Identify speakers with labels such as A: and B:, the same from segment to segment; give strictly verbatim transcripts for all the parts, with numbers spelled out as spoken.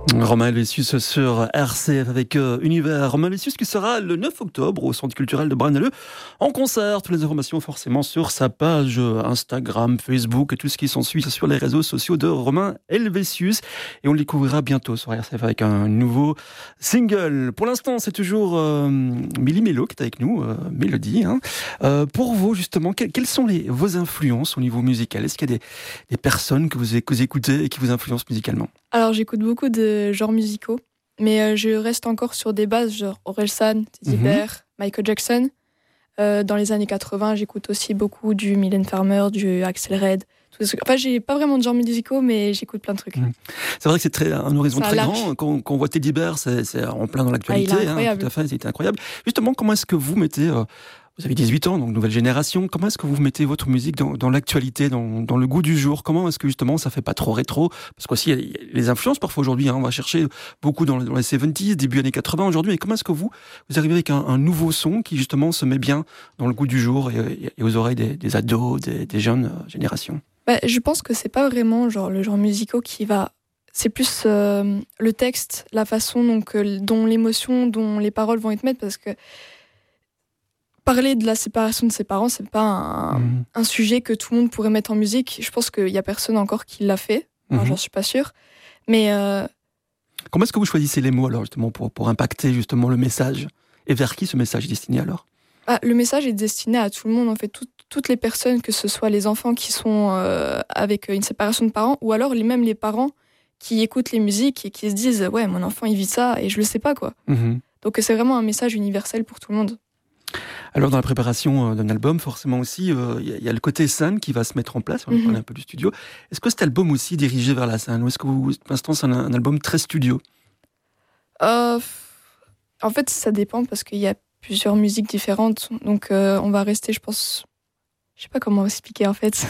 A: Romain Helvétius sur R C F avec euh, Univers. Romain Helvétius qui sera le neuf octobre au Centre culturel de Braine-l'Alleud en concert. Toutes les informations forcément sur sa page Instagram, Facebook et tout ce qui s'ensuit sur les réseaux sociaux de Romain Helvétius. Et on le découvrira bientôt sur R C F avec un nouveau single. Pour l'instant, c'est toujours euh, Milly Mélo qui est avec nous, euh, Mélodie. Hein. Euh, pour vous, justement, que, quelles sont les, vos influences au niveau musical ? Est-ce qu'il y a des, des personnes que vous, que vous écoutez et qui vous influencent musicalement ?
B: Alors, j'écoute beaucoup de genres musicaux, mais euh, je reste encore sur des bases, genre Orelsan, Teddy
A: Mhm.
B: Bear, Michael Jackson. Euh, dans les années quatre-vingts, j'écoute aussi beaucoup du Mylène Farmer, du Axel Red. Tout ce... Enfin, j'ai pas vraiment de genres musicaux, mais j'écoute plein de trucs.
A: Mhm. C'est vrai que c'est très, un horizon
B: C'est un
A: très
B: large.
A: grand. Quand, quand on voit Teddy Bear, c'est, c'est en plein dans l'actualité.
B: Ah, il est
A: hein,
B: incroyable.
A: tout à fait, c'était incroyable. Justement, comment est-ce que vous mettez... euh, Vous avez dix-huit ans, donc nouvelle génération. Comment est-ce que vous mettez votre musique dans, dans l'actualité, dans, dans le goût du jour ? Comment est-ce que justement ça fait pas trop rétro ? Parce qu'aussi, il y a les influences parfois aujourd'hui, hein, on va chercher beaucoup dans, dans les soixante-dix, début années quatre-vingts aujourd'hui. Et comment est-ce que vous, vous arrivez avec un, un nouveau son qui justement se met bien dans le goût du jour et, et aux oreilles des, des ados, des, des jeunes euh, générations ?
B: Bah, je pense que c'est pas vraiment genre, le genre musical qui va... C'est plus euh, le texte, la façon donc, euh, dont l'émotion, dont les paroles vont être mises, parce que parler de la séparation de ses parents, c'est pas un,
A: Mhm.
B: un sujet que tout le monde pourrait mettre en musique. Je pense qu'il y a personne encore qui l'a fait. Enfin,
A: Mhm.
B: j'en suis pas sûre. Mais euh,
A: Comment est-ce que vous choisissez les mots alors justement pour, pour impacter justement le message ? Et vers qui ce message est destiné alors ?
B: ah, le message est destiné à tout le monde, en fait, tout- toutes les personnes, que ce soit les enfants qui sont euh, avec une séparation de parents, ou alors les, même les parents qui écoutent les musiques et qui se disent « Ouais, mon enfant, il vit ça et je le sais pas, quoi.
A: Mhm. »
B: Donc c'est vraiment un message universel pour tout le monde.
A: Alors dans la préparation euh, d'un album, forcément aussi, il euh, y, a- y a le côté scène qui va se mettre en place. On a
B: Mhm.
A: parlé un peu du studio. Est-ce que cet album aussi est dirigé vers la scène ? Ou est-ce que vous, pour l'instant, c'est un, un album très studio ?
B: Euh, en fait, ça dépend parce qu'il y a plusieurs musiques différentes. Donc, euh, on va rester, je pense. Je sais pas comment expliquer en fait.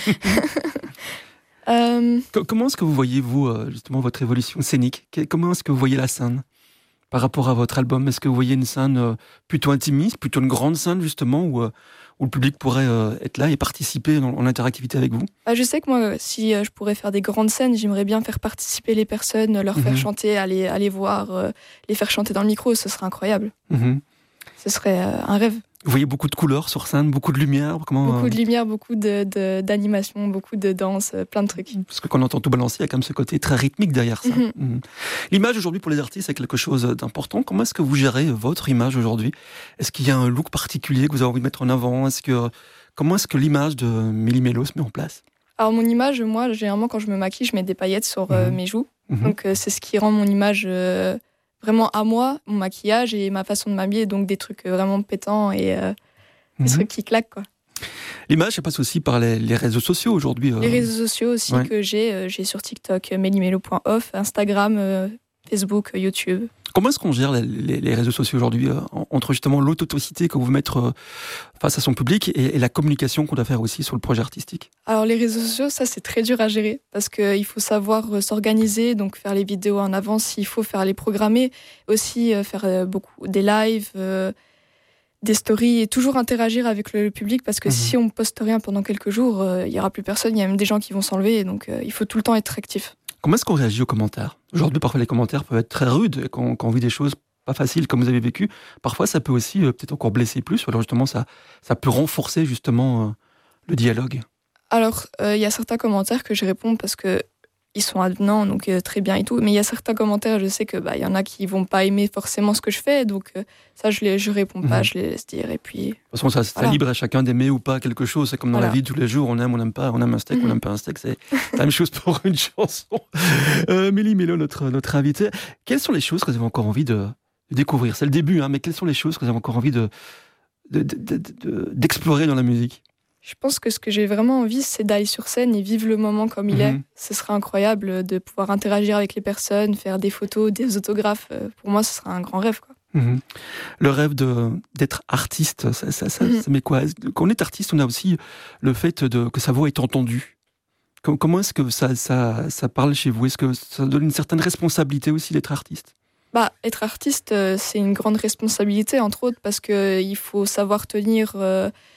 B: euh,
A: Co- Comment est-ce que vous voyez, vous, euh, justement, votre évolution scénique ? Que- Comment est-ce que vous voyez la scène par rapport à votre album ? Est-ce que vous voyez une scène euh, plutôt intimiste, plutôt une grande scène, justement, où, euh, où le public pourrait euh, être là et participer dans- en interactivité avec vous ?
B: bah, je sais que moi, si euh, je pourrais faire des grandes scènes, j'aimerais bien faire participer les personnes, leur faire
A: Mhm.
B: chanter, aller, aller voir, euh, les faire chanter dans le micro. Ce serait incroyable.
A: Mhm.
B: Ce serait euh, un rêve.
A: Vous voyez beaucoup de couleurs sur scène, beaucoup de lumière. Comment,
B: Beaucoup
A: euh,
B: de lumière, beaucoup de, de, d'animation, beaucoup de danse, euh, plein de trucs.
A: Parce que quand on entend tout balancer, il y a quand même ce côté très rythmique derrière ça.
B: Mhm.
A: Mhm. L'image aujourd'hui pour les artistes est quelque chose d'important. Comment est-ce que vous gérez votre image aujourd'hui ? Est-ce qu'il y a un look particulier que vous avez envie de mettre en avant ? Est-ce que, comment est-ce que l'image de Milly Mélo se met en place ?
B: Alors mon image, moi, généralement quand je me maquille, je mets des paillettes sur euh,
A: Mhm.
B: mes joues.
A: Mhm.
B: Donc euh, c'est ce qui rend mon image euh, vraiment à moi, mon maquillage et ma façon de m'habiller. Donc des trucs euh, vraiment pétants et euh, des
A: Mhm.
B: trucs qui claquent, quoi.
A: L'image, ça passe aussi par les, les réseaux sociaux aujourd'hui. euh.
B: Les réseaux sociaux aussi
A: ouais.
B: que j'ai, euh, j'ai sur TikTok, euh, mellymelo point off, Instagram, euh, Facebook, euh, YouTube.
A: Comment est-ce qu'on gère les, les- les réseaux sociaux aujourd'hui euh, en- entre justement l'authenticité qu'on veut mettre euh, face à son public et, et la communication qu'on doit faire aussi sur le projet artistique ?
B: Alors les réseaux sociaux, ça c'est très dur à gérer parce qu'il faut savoir euh, s'organiser, donc faire les vidéos en avance, il faut faire les programmer, aussi euh, faire euh, beaucoup des lives, euh, des stories et toujours interagir avec le, le public parce que
A: Mhm.
B: si on poste rien pendant quelques jours, euh, il y aura plus personne, il y a même des gens qui vont s'enlever, donc euh, il faut tout le temps être actif.
A: Comment est-ce qu'on réagit aux commentaires ? Aujourd'hui, parfois, les commentaires peuvent être très rudes et quand, quand on vit des choses pas faciles comme vous avez vécu. Parfois, ça peut aussi euh, peut-être encore blesser plus. Ou alors, justement, ça, ça peut renforcer justement euh, le dialogue.
B: Alors euh, il y a certains commentaires que je réponds parce que ils sont avenants, donc euh, très bien et tout. Mais il y a certains commentaires, je sais que bah il y en a qui vont pas aimer forcément ce que je fais, donc euh, ça je les je réponds pas,
A: Mhm.
B: je les laisse dire et puis
A: De toute façon, ça, ça
B: Voilà.
A: libre à chacun d'aimer ou pas quelque chose. C'est comme dans
B: Voilà.
A: la vie de tous les jours. On aime, on n'aime pas. On aime un steak,
B: Mhm.
A: on n'aime pas un steak. C'est la même chose pour une chanson. Euh, Milly Mélo, notre, notre invitée. Quelles sont les choses que vous avez encore envie de, de découvrir ? C'est le début, hein, mais quelles sont les choses que vous avez encore envie de, de- de- de- de- d'explorer dans la musique ?
B: je pense que ce que j'ai vraiment envie, c'est d'aller sur scène et vivre le moment comme il est.
A: Mhm.
B: Ce serait incroyable de pouvoir interagir avec les personnes, faire des photos, des autographes. Euh, Pour moi, ce serait un grand rêve, quoi.
A: Mhm. Le rêve de, d'être artiste, ça, ça, ça,
B: Mhm.
A: ça met quoi ? Quand on est artiste, on a aussi le fait de, que sa voix est entendue. Com- Comment est-ce que ça, ça, ça parle chez vous ? Est-ce que ça donne une certaine responsabilité aussi d'être artiste ?
B: Bah, être artiste, euh, c'est une grande responsabilité, entre autres, parce qu'il faut savoir tenir euh,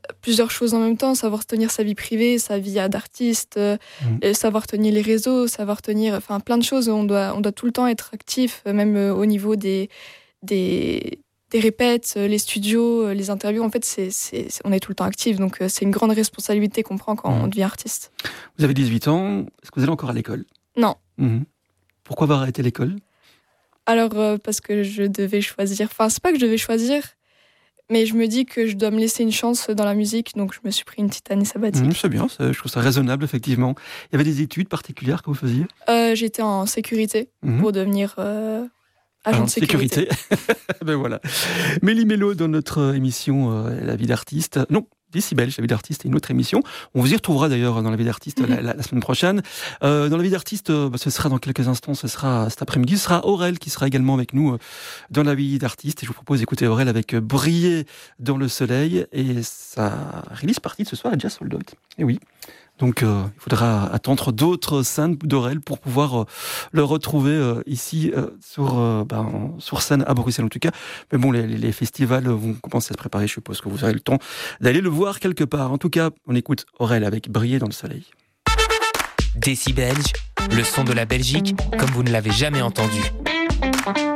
B: plusieurs choses en même temps, savoir tenir sa vie privée, sa vie d'artiste, euh, mmh. savoir tenir les réseaux, savoir tenir, enfin plein de choses. On doit, on doit tout le temps être actif, même euh, au niveau des, des, des répètes, les studios, les interviews. En fait, c'est, c'est, on est tout le temps actif, donc euh, c'est une grande responsabilité qu'on prend quand mmh. on devient artiste.
A: Vous avez dix-huit ans, est-ce que vous allez encore à l'école ?
B: Non.
A: Mmh. Pourquoi avoir arrêté l'école ?
B: Alors, euh, parce que je devais choisir, enfin c'est pas que je devais choisir, mais je me dis que je dois me laisser une chance dans la musique, donc je me suis pris une petite année sabbatique. Mmh,
A: c'est bien, c'est, je trouve ça raisonnable, effectivement. Il y avait des études particulières que vous faisiez ?
B: euh, J'étais en sécurité mmh. pour devenir euh, agent de sécurité.
A: sécurité. Ben voilà. Mélie Mello dans notre émission euh, La vie d'artiste. Non, Décibel, La vie d'artiste, est une autre émission. On vous y retrouvera d'ailleurs dans La vie d'artiste mmh. la, la, la semaine prochaine. Euh, dans La vie d'artiste, euh, bah, ce sera dans quelques instants, ce sera cet après-midi. Ce sera Aurel qui sera également avec nous euh, dans La vie d'artiste. Et je vous propose d'écouter Aurel avec euh, Briller dans le soleil. Et sa release partie de ce soir est déjà sold out. Et oui. Donc euh, il faudra attendre d'autres scènes d'Aurel pour pouvoir euh, le retrouver euh, ici euh, sur, euh, ben, sur scène à Bruxelles en tout cas. Mais bon, les, les festivals vont commencer à se préparer, je suppose que vous aurez le temps d'aller le voir quelque part. En tout cas, on écoute Aurel avec Briller dans le soleil.
C: Décibelge, le son de la Belgique comme vous ne l'avez jamais entendu.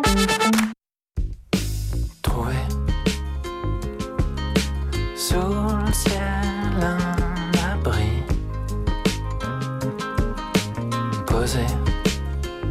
C: Trouver sur